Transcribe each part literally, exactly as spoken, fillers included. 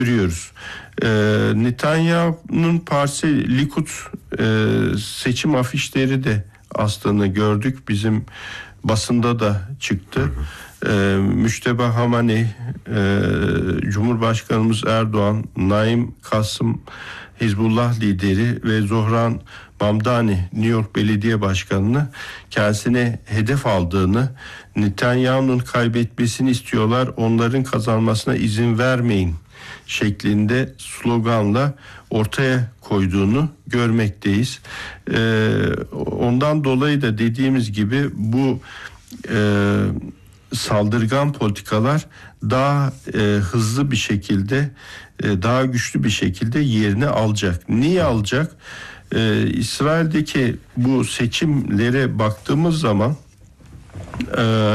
görüyoruz. Ee, Netanyahu'nun partisi Likud e, seçim afişleri de aslında gördük. Bizim basında da çıktı. Ee, Müşteba Hamani, e, Cumhurbaşkanımız Erdoğan, Naim Kasım Hizbullah lideri ve Zohran Mamdani New York Belediye Başkanı'nı kendisine hedef aldığını, Netanyahu'nun kaybetmesini istiyorlar, onların kazanmasına izin vermeyin şeklinde sloganla ortaya koyduğunu görmekteyiz. Ee, ondan dolayı da dediğimiz gibi bu e, saldırgan politikalar daha e, hızlı bir şekilde, e, daha güçlü bir şekilde yerini alacak. Niye alacak? Ee, İsrail'deki bu seçimlere baktığımız zaman e,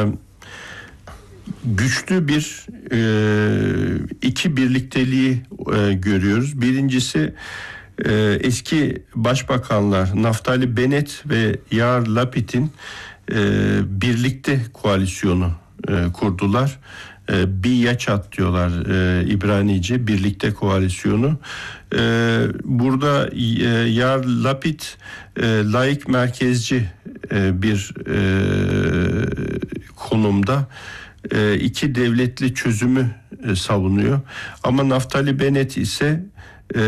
güçlü bir e, iki birlikteliği e, görüyoruz. Birincisi e, eski başbakanlar Naftali Bennett ve Yair Lapid'in e, birlikte koalisyonu e, kurdular. E, Biyaçat diyorlar e, İbranice, birlikte koalisyonu. E, burada e, Yair Lapid e, laik merkezci e, bir e, konumda. E, iki devletli çözümü e, savunuyor. Ama Naftali Bennett ise e,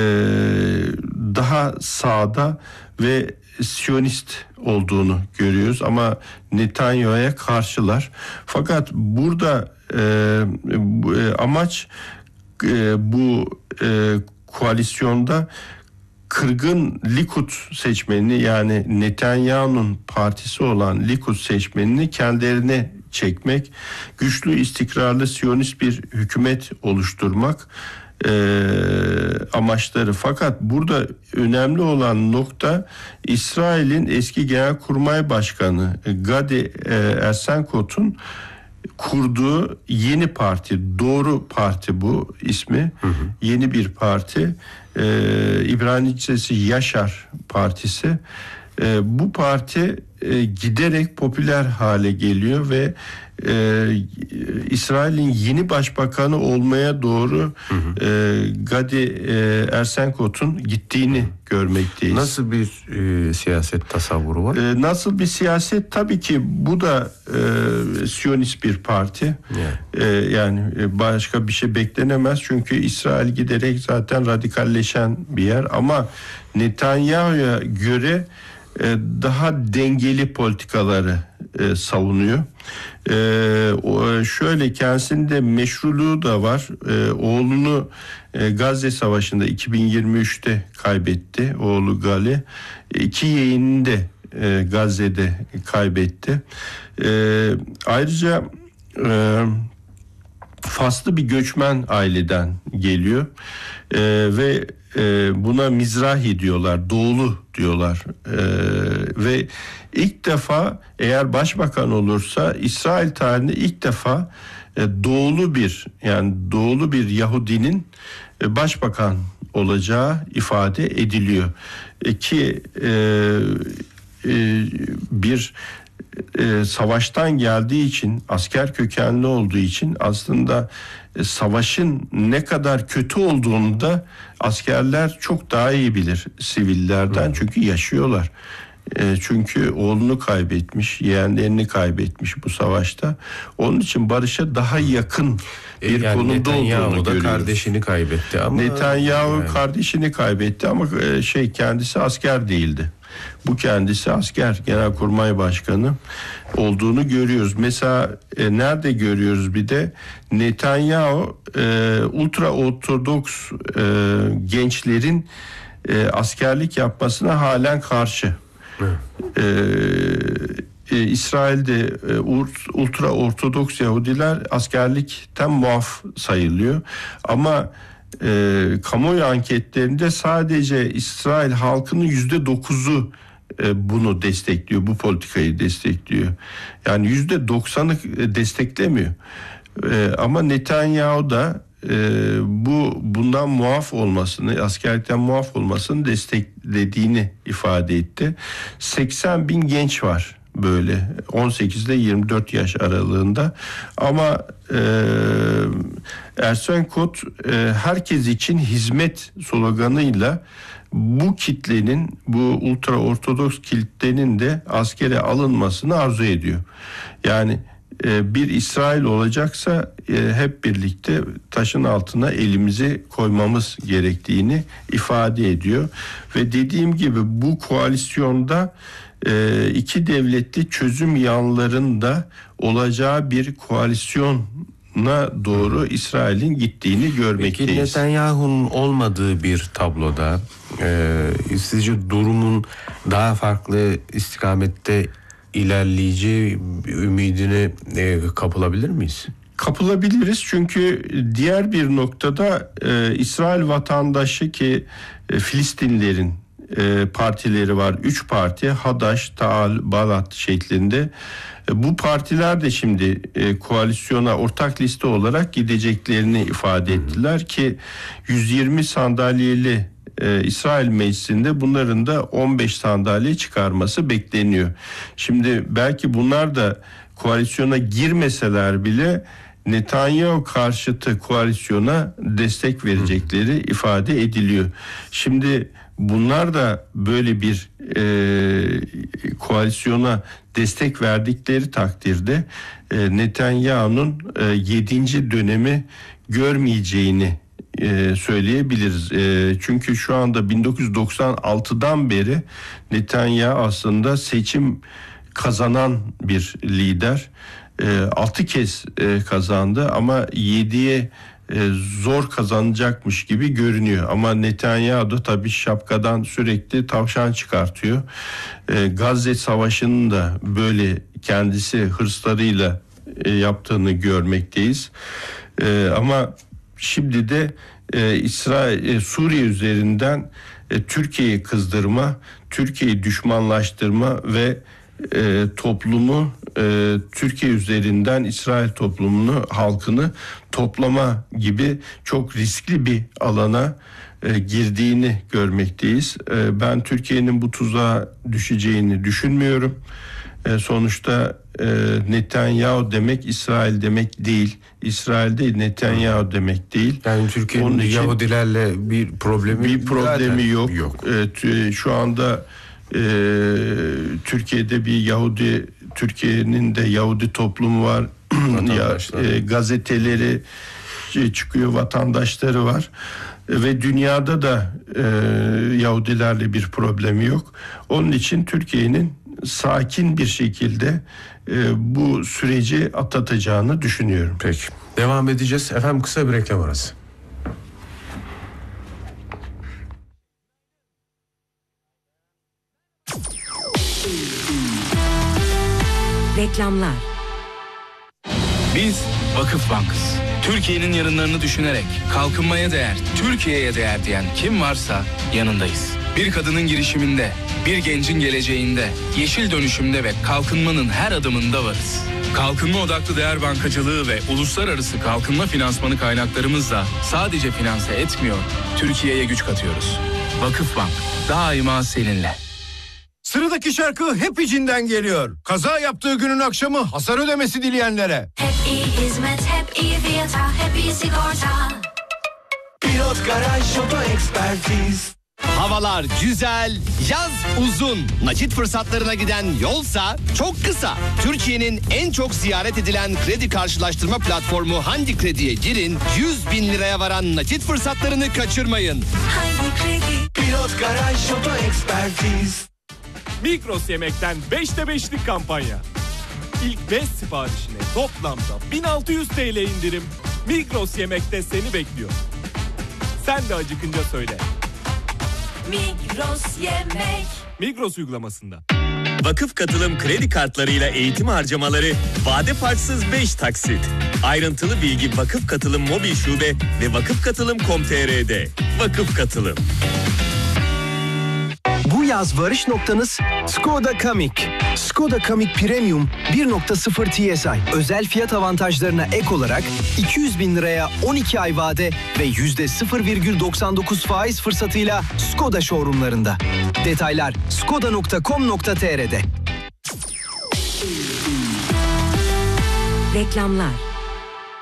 daha sağda ve Siyonist olduğunu görüyoruz. Ama Netanyahu'ya karşılar. Fakat burada e, bu, e, amaç e, bu e, koalisyonda kırgın Likud seçmenini, yani Netanyahu'nun partisi olan Likud seçmenini kendilerine çekmek, güçlü, istikrarlı Siyonist bir hükümet oluşturmak e, amaçları. Fakat burada önemli olan nokta, İsrail'in eski Genelkurmay Başkanı Gadi e, Ersenkot'un kurduğu yeni parti, Doğru Parti bu ismi, hı hı. Yeni bir parti, e, İbranicesi Yaşar Partisi. E, bu parti e, giderek popüler hale geliyor ve e, İsrail'in yeni başbakanı olmaya doğru hı hı. E, Gadi e, Ersenkot'un gittiğini görmekteyiz. Nasıl bir e, siyaset tasavvuru var? E, nasıl bir siyaset? Tabii ki bu da e, Siyonist bir parti. Yeah. E, yani başka bir şey beklenemez. Çünkü İsrail giderek zaten radikalleşen bir yer. Ama Netanyahu'ya göre e, daha dengeli politikaları e, savunuyor. Ee, o, şöyle kendisinde meşruluğu da var. Ee, oğlunu e, Gazze Savaşı'nda iki bin yirmi üçte kaybetti. Oğlu Gali. İki yeğenini de e, Gazze'de kaybetti. Ee, ayrıca e, Faslı bir göçmen aileden geliyor. Ee, ve e, buna Mizrahi diyorlar, Doğulu diyorlar. Ee, ve ilk defa eğer başbakan olursa İsrail tarihinde ilk defa e, doğulu bir yani doğulu bir Yahudinin e, başbakan olacağı ifade ediliyor. E, ki e, e, bir e, savaştan geldiği için, asker kökenli olduğu için aslında e, savaşın ne kadar kötü olduğunu da askerler çok daha iyi bilir sivillerden. Hı. Çünkü yaşıyorlar. E, çünkü oğlunu kaybetmiş, yeğenlerini kaybetmiş bu savaşta. Onun için barışa daha yakın bir yani konumda olduğunu görüyoruz. Netanyahu da kardeşini kaybetti ama Netanyahu yani. kardeşini kaybetti ama e, şey kendisi asker değildi. Bu kendisi asker, Genelkurmay Başkanı olduğunu görüyoruz. Mesela e, nerede görüyoruz bir de Netanyahu e, ultra ortodoks e, gençlerin e, askerlik yapmasına halen karşı. Ee, e, İsrail'de e, ultra ortodoks Yahudiler askerlikten muaf sayılıyor. Ama e, kamuoyu anketlerinde sadece İsrail halkının yüzde dokuzu e, bunu destekliyor, bu politikayı destekliyor. Yani yüzde doksanı desteklemiyor. E, ama Netanyahu da Ee, bu bundan muaf olmasını, askerlikten muaf olmasını desteklediğini ifade etti. seksen bin genç var böyle on sekiz ile yirmi dört yaş aralığında ama e, Ersen Kot e, herkes için hizmet sloganıyla bu kitlenin, bu ultra ortodoks kitlenin de askere alınmasını arzu ediyor. Yani e, bir İsrail olacaksa e, hep birlikte taşın altına elimizi koymamız gerektiğini ifade ediyor. Ve dediğim gibi bu koalisyonda e, iki devletli çözüm yanlarında olacağı bir koalisyon na doğru İsrail'in gittiğini görmekteyiz. Peki Netanyahu'nun olmadığı bir tabloda e, sizce durumun daha farklı istikamette ilerleyeceği ümidine e, kapılabilir miyiz? Kapılabiliriz çünkü diğer bir noktada e, İsrail vatandaşı ki e, Filistinlilerin e, partileri var. Üç parti Hadaş, Taal, Balat şeklinde. E, bu partiler de şimdi e, koalisyona ortak liste olarak gideceklerini ifade ettiler ki yüz yirmi sandalyeli e, İsrail Meclisi'nde bunların da on beş sandalye çıkarması bekleniyor. Şimdi belki bunlar da koalisyona girmeseler bile Netanyahu karşıtı koalisyona destek verecekleri ifade ediliyor. Şimdi bunlar da böyle bir e, koalisyona destek verdikleri takdirde e, Netanyahu'nun e, yedinci dönemi görmeyeceğini e, söyleyebiliriz. E, çünkü şu anda bin dokuz yüz doksan altıdan beri Netanyahu aslında seçim kazanan bir lider. E, altı kez e, kazandı ama yediye e, zor kazanacakmış gibi görünüyor. Ama Netanyahu da tabii şapkadan sürekli tavşan çıkartıyor. E, Gazze Savaşı'nın da böyle kendisi hırslarıyla e, yaptığını görmekteyiz. E, ama şimdi de e, İsrail, e, Suriye üzerinden e, Türkiye'yi kızdırma, Türkiye'yi düşmanlaştırma ve e, toplumu e, Türkiye üzerinden İsrail toplumunu, halkını toplama gibi çok riskli bir alana e, girdiğini görmekteyiz. E, ben Türkiye'nin bu tuzağa düşeceğini düşünmüyorum. E, sonuçta e, Netanyahu demek İsrail demek değil. İsrail değil, Netanyahu demek değil. Yani Türkiye'nin Yahudilerle bir problemi bir problemi yok. yok. E, şu anda e, Türkiye'de bir Yahudi, Türkiye'nin de Yahudi toplumu var. ya, e, gazeteleri çıkıyor, vatandaşları var. E, ve dünyada da e, Yahudilerle bir problemi yok. Onun için Türkiye'nin sakin bir şekilde e, bu süreci atlatacağını düşünüyorum. Peki. Devam edeceğiz. Efendim kısa bir reklam arası. Reklamlar. Biz Vakıf Bank'ız. Türkiye'nin yarınlarını düşünerek kalkınmaya değer, Türkiye'ye değer diyen kim varsa yanındayız. Bir kadının girişiminde, bir gencin geleceğinde, yeşil dönüşümde ve kalkınmanın her adımında varız. Kalkınma odaklı değer bankacılığı ve uluslararası kalkınma finansmanı kaynaklarımızla sadece finanse etmiyor, Türkiye'ye güç katıyoruz. Vakıf Bank, daima seninle. Sıradaki şarkı hep içinden geliyor. Kaza yaptığı günün akşamı hasar ödemesi dileyenlere. Hep iyi hizmet, hep iyi fiyata, hep iyi sigorta. Pilot Garaj Oto Ekspertiz. Havalar güzel, yaz uzun. Nakit fırsatlarına giden yolsa çok kısa. Türkiye'nin en çok ziyaret edilen kredi karşılaştırma platformu Handi Kredi'ye girin. yüz bin liraya varan nakit fırsatlarını kaçırmayın. Handi Kredi. Pilot Garaj Oto Ekspertiz. Migros Yemek'ten beşte beşlik kampanya. İlk beş siparişine toplamda bin altı yüz TL indirim. Migros Yemek'te seni bekliyor. Sen de acıkınca söyle. Migros Yemek. Migros uygulamasında. Vakıf Katılım kredi kartlarıyla eğitim harcamaları vade farksız beş taksit. Ayrıntılı bilgi Vakıf Katılım mobil şube ve vakıf katılım nokta com nokta tr'de. Vakıf Katılım. Bu yaz varış noktanız Skoda Kamiq. Skoda Kamiq Premium bir nokta sıfır T S I. Özel fiyat avantajlarına ek olarak iki yüz bin liraya on iki ay vade ve yüzde sıfır virgül doksan dokuz faiz fırsatıyla Skoda showroomlarında. Detaylar skoda nokta com nokta tr'de. Reklamlar.